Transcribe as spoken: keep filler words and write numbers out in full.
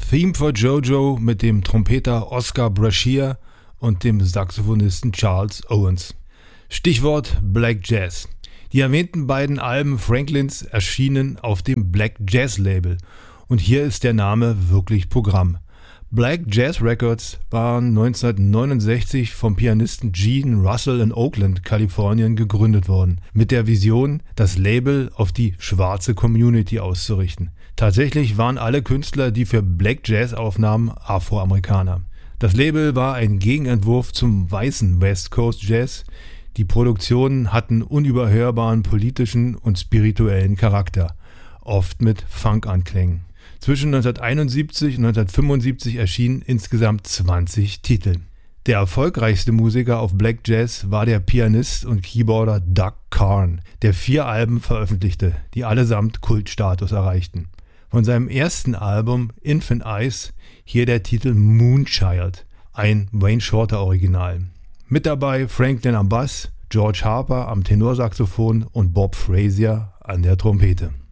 Theme for Jojo mit dem Trompeter Oscar Brashear und dem Saxophonisten Charles Owens. Stichwort Black Jazz. Die erwähnten beiden Alben Franklins erschienen auf dem Black Jazz Label und hier ist der Name wirklich Programm. Black Jazz Records waren neunzehnhundertneunundsechzig vom Pianisten Gene Russell in Oakland, Kalifornien gegründet worden, mit der Vision, das Label auf die schwarze Community auszurichten. Tatsächlich waren alle Künstler, die für Black Jazz aufnahmen, Afroamerikaner. Das Label war ein Gegenentwurf zum weißen West Coast Jazz. Die Produktionen hatten unüberhörbaren politischen und spirituellen Charakter, oft mit Funk-Anklängen. Zwischen neunzehnhunderteinundsiebzig und neunzehnhundertfünfundsiebzig erschienen insgesamt zwanzig Titel. Der erfolgreichste Musiker auf Black Jazz war der Pianist und Keyboarder Doug Karn, der vier Alben veröffentlichte, die allesamt Kultstatus erreichten. Von seinem ersten Album Infant Eyes hier der Titel Moonchild, ein Wayne Shorter Original. Mit dabei Franklin am Bass, George Harper am Tenorsaxophon und Bob Frazier an der Trompete.